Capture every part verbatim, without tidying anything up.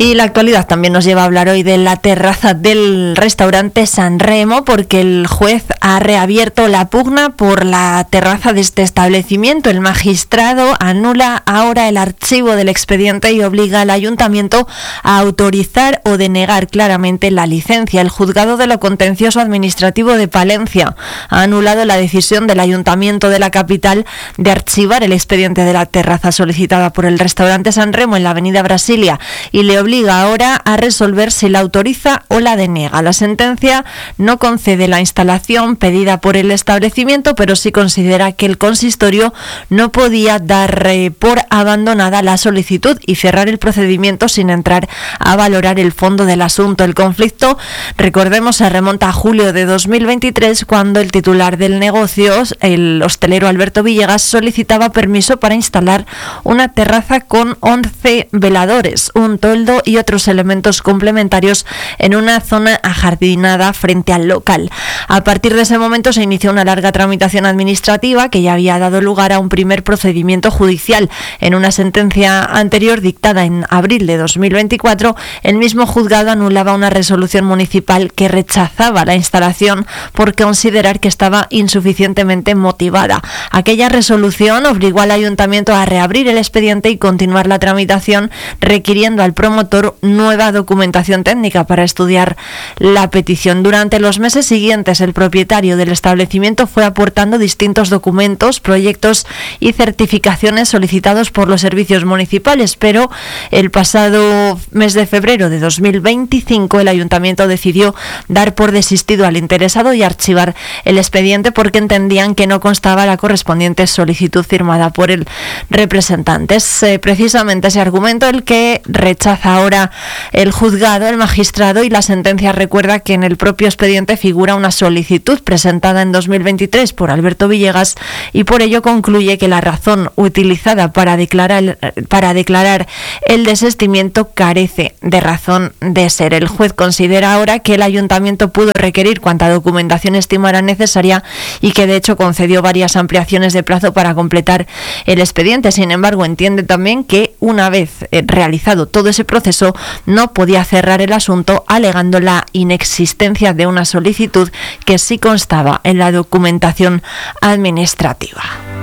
Y la actualidad también nos lleva a hablar hoy de la terraza del restaurante San Remo, porque el juez ha reabierto la pugna por la terraza de este establecimiento. El magistrado anula ahora el archivo del expediente y obliga al ayuntamiento a autorizar o denegar claramente la licencia. El juzgado de lo contencioso administrativo de Palencia ha anulado la decisión del ayuntamiento de la capital de archivar el expediente de la terraza solicitada por el restaurante San Remo en la avenida Brasilia y le obliga ahora a resolver si la autoriza o la denega. La sentencia no concede la instalación pedida por el establecimiento, pero sí considera que el consistorio no podía dar eh, por abandonada la solicitud y cerrar el procedimiento sin entrar a valorar el fondo del asunto. El conflicto, recordemos, se remonta a julio de dos mil veintitrés, cuando el titular del negocio, el hostelero Alberto Villegas, solicitaba permiso para instalar una terraza con once veladores, un toldo y otros elementos complementarios en una zona ajardinada frente al local. A partir de ese momento se inició una larga tramitación administrativa que ya había dado lugar a un primer procedimiento judicial. En una sentencia anterior dictada en abril de dos mil veinticuatro, el mismo juzgado anulaba una resolución municipal que rechazaba la instalación por considerar que estaba insuficientemente motivada. Aquella resolución obligó al ayuntamiento a reabrir el expediente y continuar la tramitación, requiriendo al promotor nueva documentación técnica para estudiar la petición. Durante los meses siguientes, el propietario del establecimiento fue aportando distintos documentos, proyectos y certificaciones solicitados por los servicios municipales, pero el pasado mes de febrero de dos mil veinticinco el ayuntamiento decidió dar por desistido al interesado y archivar el expediente porque entendían que no constaba la correspondiente solicitud firmada por el representante. Es eh, precisamente ese argumento el que rechaza ahora el juzgado, el magistrado, y la sentencia recuerda que en el propio expediente figura una solicitud presentada en dos mil veintitrés por Alberto Villegas y por ello concluye que la razón utilizada para declarar, para declarar el desistimiento carece de razón de ser. El juez considera ahora que el ayuntamiento pudo requerir cuanta documentación estimara necesaria y que de hecho concedió varias ampliaciones de plazo para completar el expediente. Sin embargo, entiende también que una vez eh, realizado todo ese proceso no podía cerrar el asunto, alegando la inexistencia de una solicitud que sí constaba en la documentación administrativa.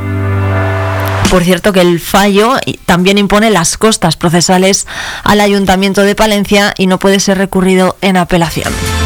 Por cierto, que el fallo también impone las costas procesales al Ayuntamiento de Palencia y no puede ser recurrido en apelación.